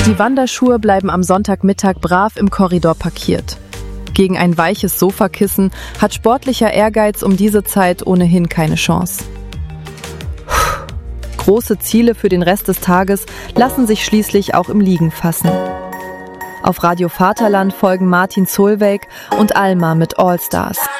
Die Wanderschuhe bleiben am Sonntagmittag brav im Korridor parkiert. Gegen ein weiches Sofakissen hat sportlicher Ehrgeiz um diese Zeit ohnehin keine Chance. Große Ziele für den Rest des Tages lassen sich schließlich auch im Liegen fassen. Auf Radio Vaterland folgen Martin Solveig und Alma mit All Stars.